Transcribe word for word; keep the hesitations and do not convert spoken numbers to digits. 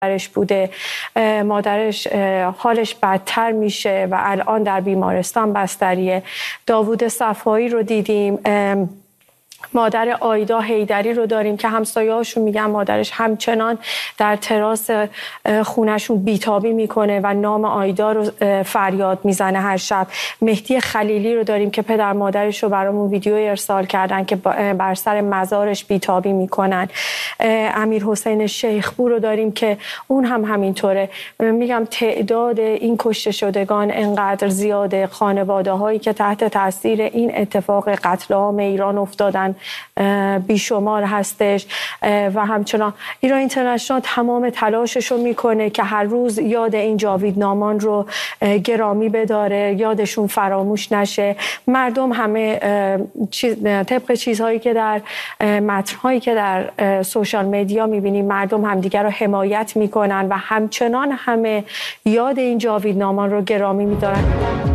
مادرش بوده. مادرش حالش بدتر میشه و الان در بیمارستان بستریه. داوود صفایی رو دیدیم. مادر آیدا حیدری رو داریم که همسایه‌هاشون میگن مادرش همچنان در تراس خونهشون بیتابی میکنه و نام آیدا رو فریاد میزنه هر شب. مهدی خلیلی رو داریم که پدر مادرش رو برامون ویدیو ارسال کردن که بر سر مزارش بیتابی میکنن. امیر حسین شیخپور رو داریم که اون هم همینطوره. میگم تعداد این کشته شدگان انقدر زیاده. خانواده هایی که تحت تاثیر این اتفاق قتل عام ایران افتادن بیشمار هستش و همچنان ایران اینترنشنال تمام تلاشش رو میکنه که هر روز یاد این جاویدنامان رو گرامی بداره، یادشون فراموش نشه. مردم همه چیز، طبق چیزهایی که در متن‌هایی که در سوشال مدیا میبینیم، مردم همدیگر رو حمایت میکنن و همچنان همه یاد این جاویدنامان رو گرامی میدارن.